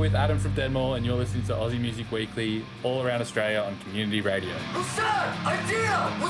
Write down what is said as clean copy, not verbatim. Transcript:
with Adam from Denmore, and you're listening to Aussie Music Weekly all around Australia on Community Radio. Rashad, idea!